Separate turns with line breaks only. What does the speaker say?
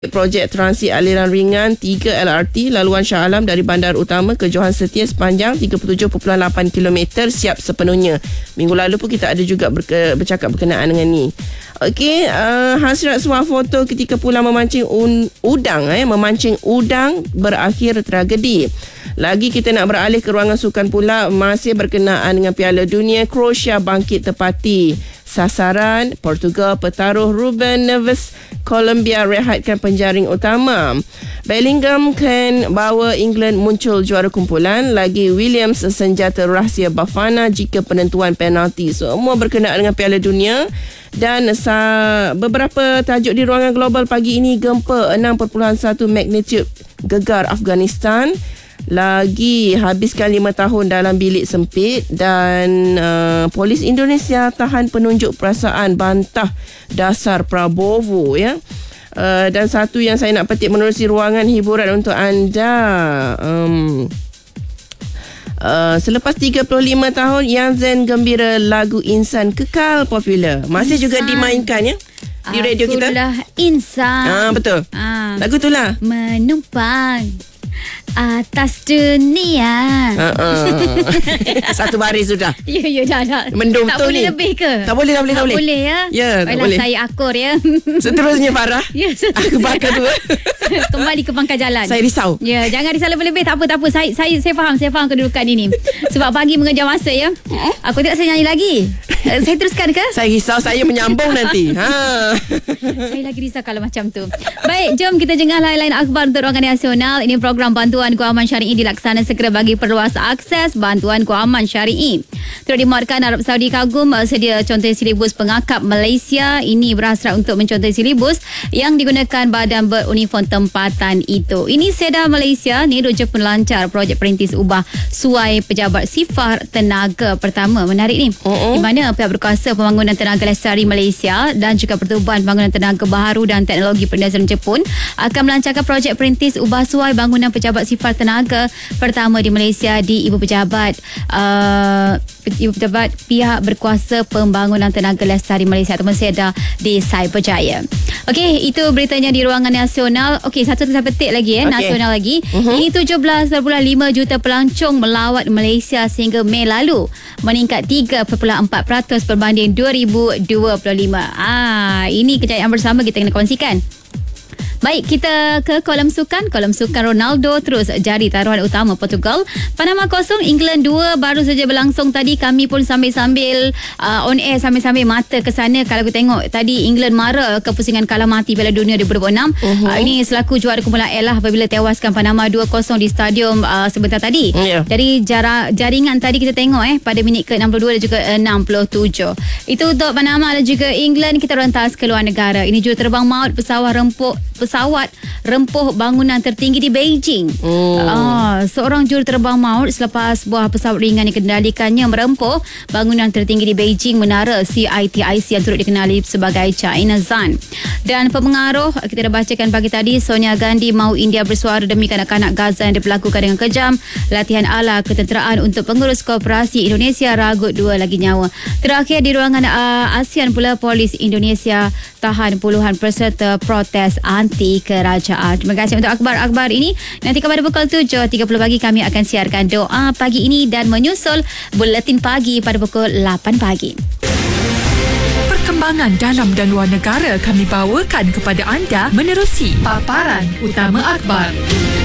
projek transit aliran ringan 3 LRT laluan Shah Alam dari bandar utama ke Johan Setia sepanjang 37.8 km siap sepenuhnya. Minggu lalu pun kita ada juga bercakap berkenaan dengan ni. Okey, hasrat suah foto ketika pulang memancing memancing udang berakhir tragedi. Lagi kita nak beralih ke ruangan sukan pula, masih berkenaan dengan Piala Dunia. Croatia bangkit tepati sasaran. Portugal pertaruh Ruben Neves. Colombia rehatkan penjaring utama. Bellingham kan bawa England muncul juara kumpulan. Lagi Williams senjata rahsia Bafana jika penentuan penalti. Semua berkenaan dengan Piala Dunia. Dan beberapa tajuk di ruangan global pagi ini. Gempa 6.1 magnitude gegar Afghanistan. Lagi habiskan 5 tahun dalam bilik sempit. Dan polis Indonesia tahan penunjuk perasaan bantah dasar Prabowo, ya. Dan satu yang saya nak petik menerusi ruangan hiburan untuk anda. Selepas 35 tahun, Yang Zen gembira lagu Insan kekal popular. Masih Insan juga dimainkan, ya, di radio kita.
Akulah Insan.
Betul. Lagu itulah
menumpang atas dunia.
Satu baris sudah.
Ya dah.
Mendung
tak
tu
boleh
ni.
Lebih ke?
Tak boleh.
Tak boleh ya.
Ya, tak
baiklah,
boleh.
saya akur ya.
Seterusnya Farah.
Ya,
Aku bakal tu.
Kembali ke pangkal jalan.
Saya risau.
Ya, jangan risau lebih-lebih. Tak apa. Saya faham kedudukan ini. Sebab pagi mengejar masa ya. Aku tidak saya nyanyi lagi. Saya teruskan ke?
Saya risau saya menyambung nanti.
Saya lagi risau kalau macam tu. Baik, jom kita dengar lain-lain akhbar untuk ruangan nasional. Ini program Bantuan Kewangan Syari'i dilaksana segera bagi perluas akses bantuan kewangan syari'i. Turut dimuatkan Arab Saudi kagum sedia contoh silibus pengakap Malaysia. Ini berhasrat untuk mencontoh silibus yang digunakan badan beruniform tempatan itu. Ini Seda Malaysia ni rujuk pelancar projek perintis ubah suai pejabat sifar tenaga pertama. Menarik ni. Di mana pihak berkuasa pembangunan tenaga lestari Malaysia dan juga Pertubuhan Pembangunan Tenaga Baharu dan Teknologi Perindustrian Jepun akan melancarkan projek perintis ubah suai bangunan pejabat sifar tenaga pertama di Malaysia di Ibu Pejabat pihak berkuasa pembangunan tenaga lestari Malaysia ataupun SEDA di Cyberjaya. Okey, itu beritanya di ruangan nasional. Okey, satu saya petik lagi nasional lagi. Ini 17.5 juta pelancong melawat Malaysia sehingga Mei lalu, meningkat 3.4% berbanding 2025. Ini kejayaan bersama kita kena kongsikan. Baik, kita ke kolam sukan. Kolam sukan Ronaldo terus jadi taruhan utama Portugal. Panama 0, England 2 baru saja berlangsung tadi. Kami pun sambil-sambil on air, sambil-sambil mata ke sana. Kalau kita tengok tadi England marah kepusingan kalah mati Piala Dunia 2026. Ini selaku juara kumpulan L apabila tewaskan Panama 2-0 di stadium sebentar tadi. Jadi jaringan tadi kita tengok pada minit ke-62 dan juga 67. Itu untuk Panama dan juga England. Kita rentas ke luar negara. Ini juruterbang maut pesawat rempuh bangunan tertinggi di Beijing. Seorang juruterbang maut selepas sebuah pesawat ringan dikendalikannya merempuh bangunan tertinggi di Beijing, menara CITIC yang turut dikenali sebagai China Zan. Dan pemengaruh kita dah bacakan pagi tadi, Sonia Gandhi mahu India bersuara demi kanak-kanak Gaza yang diperlakukan dengan kejam. Latihan ala ketenteraan untuk pengurus koperasi Indonesia ragut 2 lagi nyawa. Terakhir di ruangan ASEAN pula, polis Indonesia tahan puluhan peserta protes anti kerajaan. Terima kasih untuk akhbar-akhbar ini. Nanti pada pukul 7.30 pagi kami akan siarkan doa pagi ini dan menyusul buletin pagi pada pukul 8 pagi.
Perkembangan dalam dan luar negara kami bawakan kepada anda menerusi paparan utama akhbar.